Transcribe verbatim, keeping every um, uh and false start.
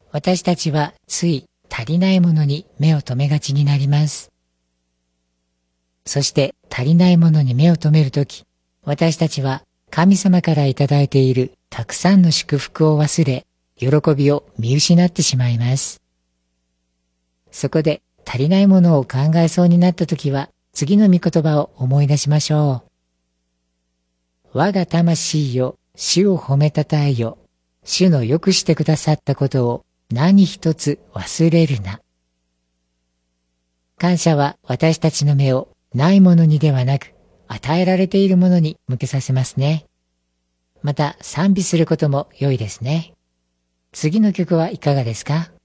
私たちはつい足りないものに目を留めがちになります。そして足りないものに目を留めるとき、私たちは神様からいただいているたくさんの祝福を忘れ、喜びを見失ってしまいます。そこで足りないものを考えそうになったときは、次の御言葉を思い出しましょう。我が魂よ、主を褒めたたえよ。主のよくしてくださったことを何一つ忘れるな。感謝は私たちの目をないものにではなく、与えられているものに向けさせますね。また賛美することも良いですね。次の曲はいかがですか？